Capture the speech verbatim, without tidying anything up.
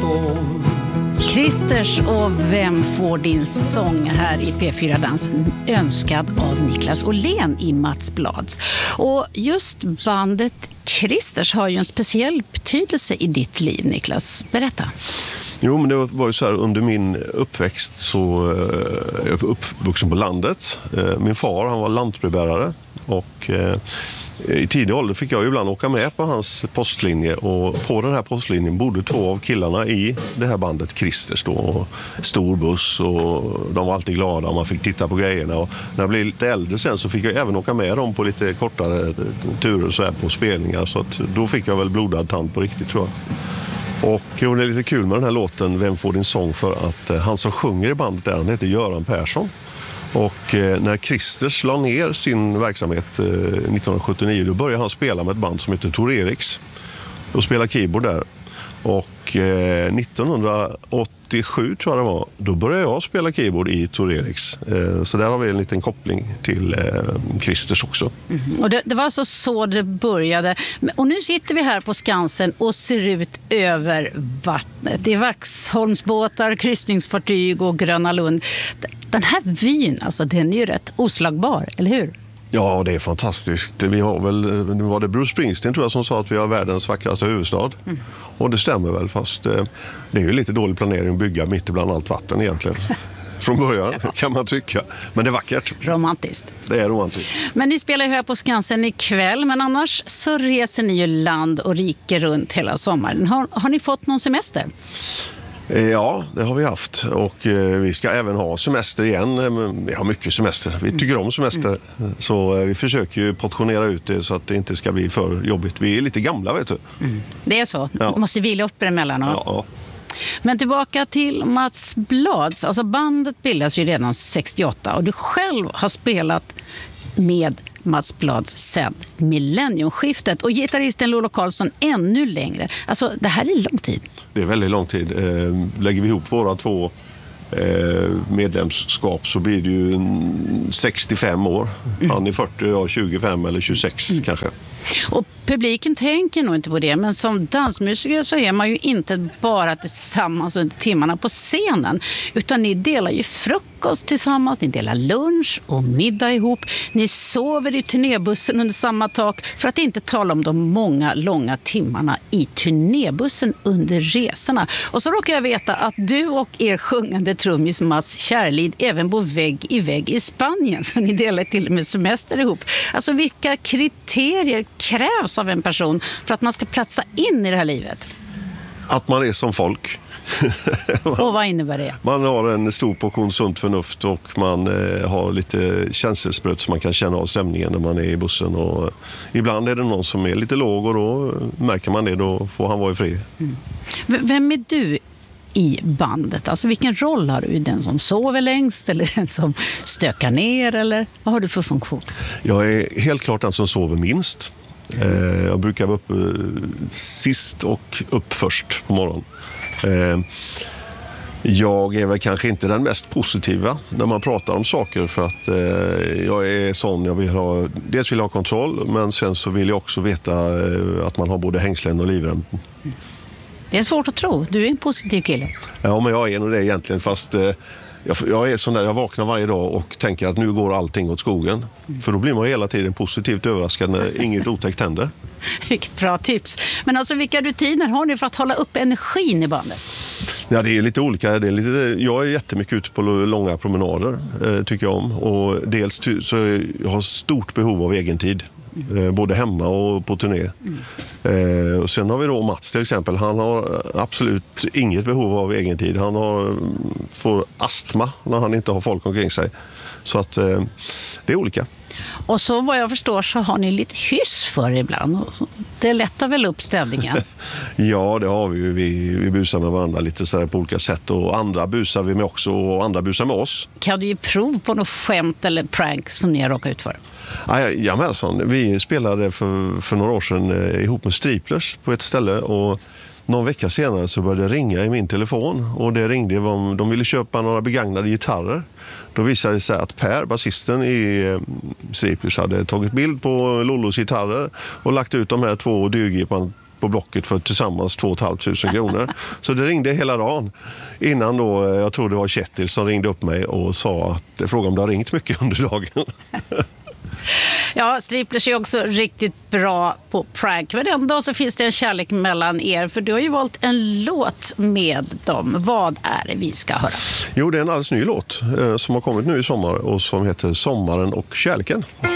sång. Christers och Vem får din sång här i P fyra Dans, önskad av Niklas Åhlén i Mats Blads. Och just bandet Christers har ju en speciell betydelse i ditt liv, Niklas. Berätta. Jo, men det var ju så här, under min uppväxt så eh, jag var uppvuxen på landet. Eh, min far, han var lantbrevbärare och eh, i tidig ålder fick jag ibland åka med på hans postlinje, och på den här postlinjen bodde två av killarna i det här bandet Christers då, och stor buss, och de var alltid glada och man fick titta på grejerna. Och när jag blev lite äldre sen så fick jag även åka med dem på lite kortare turer så här på spelningar, så att då fick jag väl blodad tand på riktigt, tror jag. Och det är lite kul med den här låten Vem får din sång, för att han som sjunger i bandet där, han heter Göran Persson. Och eh, när Christers la ner sin verksamhet eh, nittonhundrasjuttionio, då började han spela med ett band som heter Tor Eriks och spela keyboard där. Och eh, nittonhundraåttiosju tror jag det var, då började jag spela keyboard i Tor Eriks. Eh, så där har vi en liten koppling till eh, Christers också. Mm. Och det, det var alltså så det började. Och nu sitter vi här på Skansen och ser ut över vattnet. Det är Vaxholmsbåtar, kryssningsfartyg och Gröna Lund. Den här vyn, alltså, den är ju rätt oslagbar, eller hur? Ja, det är fantastiskt. Vi har väl, nu var det Bruce Springsteen tror jag som sa att vi har världens vackraste huvudstad. Mm. Och det stämmer väl, fast det är ju lite dålig planering att bygga mitt ibland allt vatten egentligen. Från början kan man tycka. Men det är vackert. Romantiskt. Det är romantiskt. Men ni spelar ju här på Skansen ikväll, men annars så reser ni ju land och rike runt hela sommaren. Har, har ni fått någon semester? Ja, det har vi haft, och eh, vi ska även ha semester igen. Vi har mycket semester, vi tycker om semester. Mm. Så eh, vi försöker ju portionera ut det så att det inte ska bli för jobbigt. Vi är lite gamla, vet du. Mm. Det är så, ja. Man måste vila upp emellanåt. Ja. Men tillbaka till Mats Blads. Alltså bandet bildas ju redan sextioåtta och du själv har spelat med Mats Blads sedan millenniumskiftet, och gitarristen Lolo Karlsson ännu längre. Alltså det här är lång tid. Det är väldigt lång tid. Eh, lägger vi ihop våra två eh, medlemskap så blir det ju sextiofem år. Mm. Han är fyrtio, jag tjugofem eller tjugosex mm. kanske. Och publiken tänker nog inte på det, men som dansmusiker så är man ju inte bara tillsammans under timmarna på scenen, utan ni delar ju frukost tillsammans, ni delar lunch och middag ihop, ni sover i turnébussen under samma tak, för att inte tala om de många långa timmarna i turnébussen under resorna. Och så råkar jag veta att du och er sjungande trummis Mats Kärlid även bor vägg i vägg i Spanien, så ni delar till och med semester ihop. Alltså vilka kriterier krävs av en person för att man ska platsa in i det här livet? Att man är som folk. Och vad innebär det? Man har en stor portion sunt förnuft, och man eh, har lite känselspröt så man kan känna av stämningen när man är i bussen. Och ibland är det någon som är lite låg, och då märker man det, då får han vara i fri. Mm. V- vem är du i bandet? Alltså vilken roll har du? Den som sover längst eller den som stökar ner, eller vad har du för funktion? Jag är helt klart den som sover minst. Eh, jag brukar vara uppe sist och upp först på morgonen. Eh, jag är väl kanske inte den mest positiva när man pratar om saker, för att eh, jag är sån, jag vill ha, dels vill jag ha kontroll, men sen så vill jag också veta eh, att man har både hängslen och livrem. Det är svårt att tro, du är en positiv kille. Ja, men jag är nog det egentligen, fast eh, jag, jag är sån där, jag vaknar varje dag och tänker att nu går allting åt skogen. Mm. För då blir man hela tiden positivt överraskad när inget otäckt händer. Vilket bra tips. Men alltså vilka rutiner har ni för att hålla upp energin i bandet? Ja, det är lite olika. Det är lite, jag är jättemycket ute på långa promenader, eh, tycker jag om. Och dels ty, så jag har stort behov av egen tid. Mm. Eh, både hemma och på turné. Mm. Eh, och sen har vi då Mats till exempel. Han har absolut inget behov av egen tid. Han har, får astma när han inte har folk omkring sig. Så att eh, det är olika. Och så vad jag förstår så har ni lite hyss för ibland. Det lättar väl upp stämningen? Ja, det har vi. vi. Vi busar med varandra lite så här på olika sätt. Och andra busar vi med också, och andra busar med oss. Kan du ge prov på något skämt eller prank som ni har råkat ut för? Ja, jamensan. Vi spelade för, för några år sedan eh, ihop med Striplers på ett ställe, och någon vecka senare så började det ringa i min telefon, och det ringde om de ville köpa några begagnade gitarrer. Då visade det sig att Per, basisten i eh, Striplers, hade tagit bild på Lollos gitarrer och lagt ut de här två dyrgripan på Blocket för tillsammans två tusen femhundra kronor. Så det ringde hela dagen. Innan då, jag tror det var Kjetil som ringde upp mig och sa att frågade om det har ringt mycket under dagen. Ja, Striplers är också riktigt bra på prank. Men ändå så finns det en kärlek mellan er. För du har ju valt en låt med dem. Vad är det vi ska höra? Jo, det är en alldeles ny låt eh, som har kommit nu i sommar och som heter Sommaren och kärleken.